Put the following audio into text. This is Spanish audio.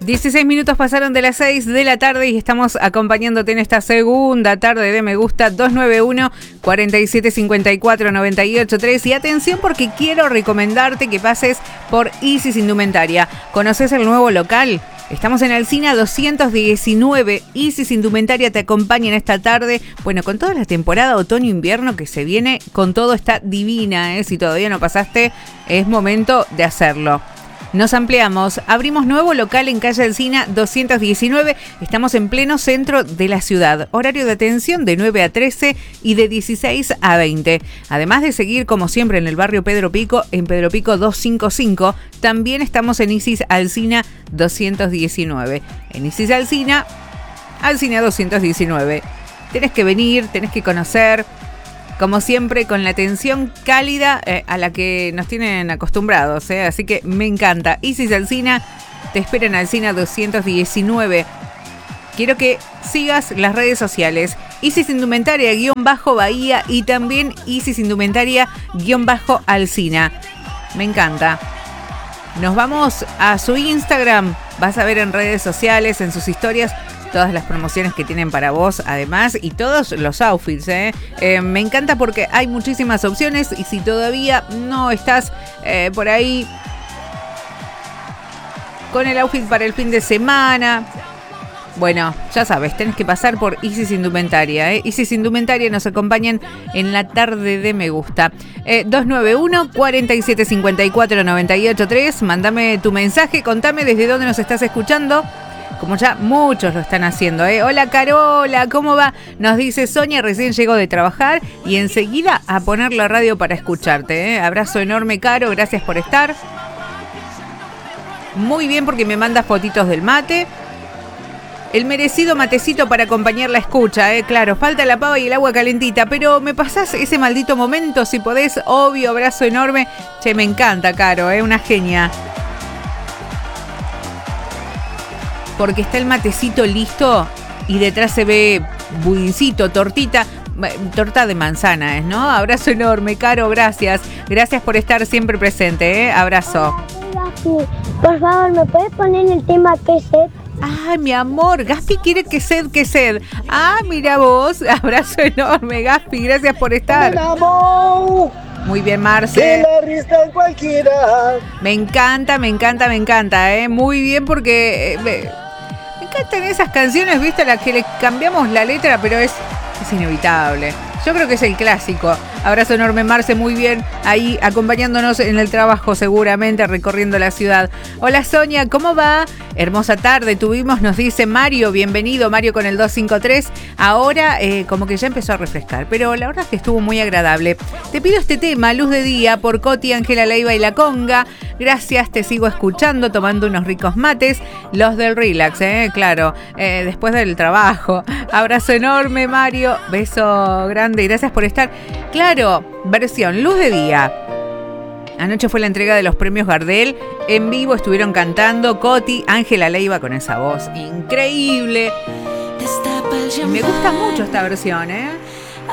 16 minutos pasaron de las 6 de la tarde y estamos acompañándote en esta segunda tarde de Me Gusta 291-4754-983. Y atención porque quiero recomendarte que pases por Isis Indumentaria. ¿Conoces el nuevo local? Estamos en Alsina 219. Isis Indumentaria te acompaña en esta tarde. Bueno, con toda la temporada otoño-invierno que se viene, con todo está divina, ¿eh? Si todavía no pasaste, es momento de hacerlo. Nos ampliamos, abrimos nuevo local en calle Alsina 219, estamos en pleno centro de la ciudad, horario de atención de 9 a 13 y de 16 a 20. Además de seguir como siempre en el barrio Pedro Pico, en Pedro Pico 255, también estamos en Isis Alsina 219. En Isis Alsina 219. Tenés que venir, tenés que conocer. Como siempre, con la atención cálida a la que nos tienen acostumbrados, así que me encanta. Isis Alsina, te espera en Alsina 219. Quiero que sigas las redes sociales. Isis Indumentaria-Bahía y también Isis Indumentaria-Alsina. Me encanta. Nos vamos a su Instagram. Vas a ver en redes sociales, en sus historias, todas las promociones que tienen para vos, además, y todos los outfits. Me encanta porque hay muchísimas opciones y si todavía no estás por ahí con el outfit para el fin de semana, bueno, ya sabes, tenés que pasar por Isis Indumentaria. Isis Indumentaria nos acompañan en la tarde de Me Gusta. 291-4754-983. Mándame tu mensaje, contame desde dónde nos estás escuchando, como ya muchos lo están haciendo. Hola Carola, ¿cómo va? Nos dice Sonia, recién llegó de trabajar y enseguida a poner la radio para escucharte. Abrazo enorme, Caro, gracias por estar. Muy bien, porque me mandas fotitos del mate. El merecido matecito para acompañar la escucha, claro, falta la pava y el agua calentita, pero me pasás ese maldito momento, si podés, obvio, abrazo enorme. Che, me encanta, Caro, una genia. Porque está el matecito listo y detrás se ve budincito, torta de manzana, ¿no? Abrazo enorme, Caro, gracias. Gracias por estar siempre presente, abrazo. Por favor, ¿me puedes poner el tema qué sed? Ah, mi amor, Gaspi quiere que sed. Ah, mira vos, abrazo enorme, Gaspi, gracias por estar. Muy bien, Marce. Que la rista en cualquiera. Me encanta, muy bien porque me encantan esas canciones, ¿viste? A las que le cambiamos la letra, pero es inevitable. Yo creo que es el clásico. Abrazo enorme, Marce, muy bien. Ahí acompañándonos en el trabajo, seguramente, recorriendo la ciudad. Hola, Sonia, ¿cómo va? Hermosa tarde tuvimos, nos dice Mario. Bienvenido, Mario, con el 253. Ahora, como que ya empezó a refrescar, pero la verdad es que estuvo muy agradable. Te pido este tema, Luz de Día, por Coti, Ángela Leiva y La Conga. Gracias, te sigo escuchando, tomando unos ricos mates. Los del relax, claro, después del trabajo. Abrazo enorme, Mario. Beso grande y gracias por estar. Claro, versión Luz de Día. Anoche fue la entrega de los premios Gardel. En vivo estuvieron cantando Coti, Ángela Leiva con esa voz increíble. Me gusta mucho esta versión,